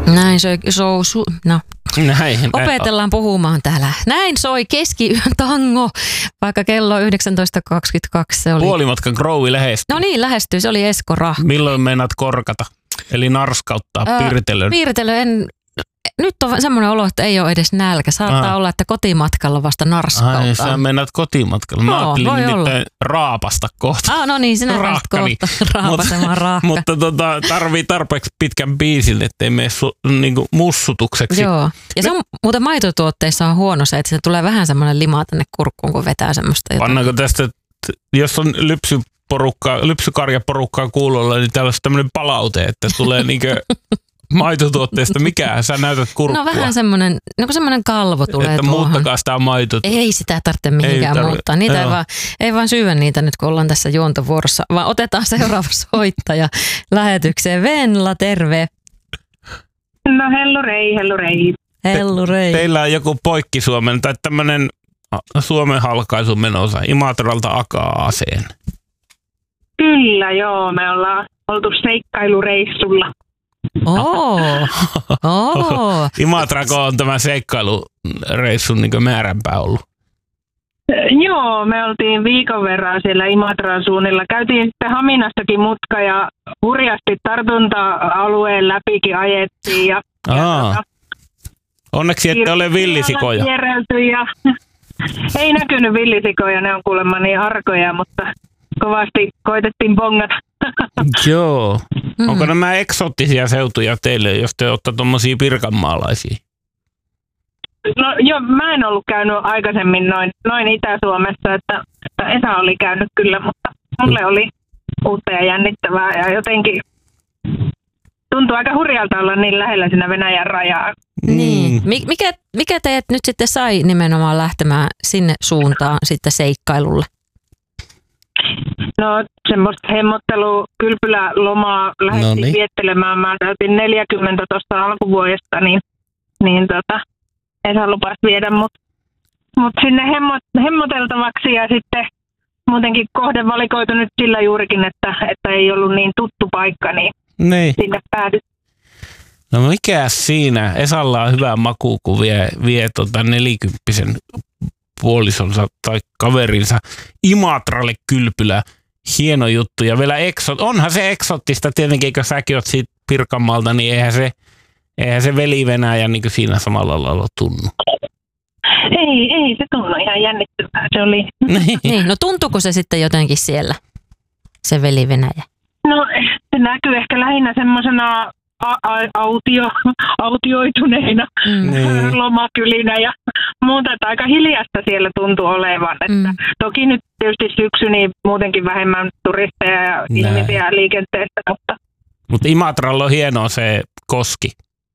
Näin no. Näin. Opetellaan puhumaan täällä. Näin soi keskiyön tango, vaikka kello 19.22 se oli. Puolimatkan Groove lähestyy. No niin, lähestyy. Se oli Esko Rahka. Milloin meinaat korkata? Eli narskauttaa piirtelön? Nyt on semmoinen olo, että ei ole edes nälkä. Saattaa olla, että kotimatkalla vasta narskauttaa. Ai, sä meinaat kotimatkalla. Mä ajattelin nimittäin raapasta kohta. No niin, sinä pääsit kohta raapasemaan raakka. Mutta tarvii tarpeeksi pitkän biisin, ettei mene niinku mussutukseksi. Joo. Ja se on muuten maitotuotteissa on huono se, että se tulee vähän semmoinen lima tänne kurkkuun, kun vetää semmoista jotain. Pannaanko tästä, jos on lypsykarjaporukkaa kuulolla, niin täällä on tämmöinen palaute, että tulee niinkö maitotuotteesta mikään. Sä näytät kurkkua. No vähän semmoinen kalvo tulee että tuohon. muuttakaa sitä maitoa. Ei sitä tarvitse mihinkään muuttaa. Niitä ei vaan syyä niitä nyt, kun ollaan tässä juontovuorossa, vaan otetaan seuraava soittaja lähetykseen. Venla, terve. No hellurei. Hellurei. Teillä on joku Poikki-Suomen tai tämmöinen Suomen halkaisu menossa Imatralta Akaaseen. Kyllä, joo. Me ollaan oltu seikkailureissulla. Imatrako on tämä seikkailureissun niin määränpää ollut? Joo, me oltiin viikon verran siellä Imatran suunnilla. Käytiin sitten Haminastakin mutka ja hurjasti tartunta-alueen läpikin ajettiin. Onneksi ette ole villisikoja. Ei näkynyt villisikoja, ne on kuulemma niin arkoja, mutta kovasti koitettiin bongata. Joo. Onko nämä eksoottisia seutuja teille, jos te olette tuommoisia pirkanmaalaisia? No joo, mä en ollut käynyt aikaisemmin noin Itä-Suomessa, että Esa oli käynyt kyllä, mutta mulle oli uutta ja jännittävää ja jotenkin tuntuu aika hurjalta olla niin lähellä siinä Venäjän rajaa. Niin. Mikä teidät nyt sitten sai nimenomaan lähtemään sinne suuntaan sitten seikkailulle? No semmoista hemmottelukylpylälomaa lähdettiin viettelemään. Mä täytin 40 tuosta alkuvuodesta, niin Esa lupasi viedä mut sinne hemmoteltavaksi ja sitten muutenkin kohde valikoitu nyt sillä juurikin, että ei ollut niin tuttu paikka, niin sinne päädyt. No mikä siinä? Esalla on hyvä maku, kun vie 40-vuotiaan puolisonsa tai kaverinsa Imatralle kylpylä. Hieno juttu. Ja vielä onhan se eksoottista tietenkin, kun säkin oot siitä Pirkanmaalta, niin eihän se veli-Venäjä niin kuin siinä samalla lailla tunnu. Ei se tunnu ihan jännittävää. Se oli. Niin, no tuntuuko se sitten jotenkin siellä, se veli-Venäjä? No se näkyy ehkä lähinnä semmoisena autioituneina lomakylinä ja muuta, että aika hiljasta siellä tuntuu olevan. Että toki nyt tietysti syksy, niin muutenkin vähemmän turisteja ja ihmisiä liikenteessä. Mutta Imatralla on hienoa se koski.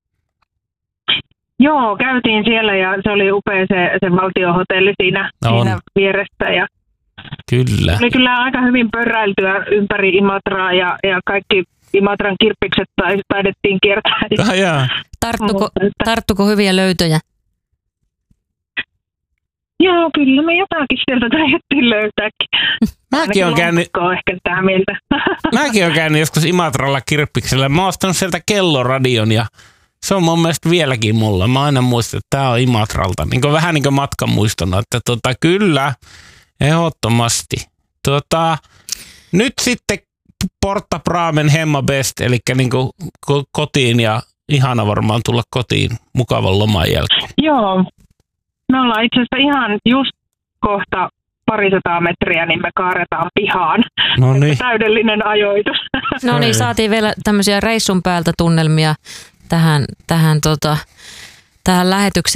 Joo, käytiin siellä ja se oli upea se valtiohotelli siinä vieressä. Ja kyllä. Oli kyllä aika hyvin pörräiltyä ympäri Imatraa ja kaikki Imatran kirppikset taidettiin kiertää. Tarttuko hyviä löytöjä? Joo, kyllä me jotakin sieltä taidettiin löytääkin. Mäkin olen käynyt joskus Imatralla kirppiksellä. Mä oon ostanut sieltä kelloradion ja se on mun mielestä vieläkin mulla. Mä aina muistan, että tää on Imatralta. Vähän niin kuin matkan muistona, että kyllä, ehdottomasti. Nyt sitten Porta Bramen Hemma Best, eli niin kuin kotiin ja ihana varmaan tulla kotiin mukavan loman jälkeen. Joo, me ollaan itse asiassa ihan just kohta 200 metriä, niin me kaaretaan pihaan. No niin. Täydellinen ajoitus. No niin, saatiin vielä tämmöisiä reissun päältä tunnelmia tähän lähetykseen.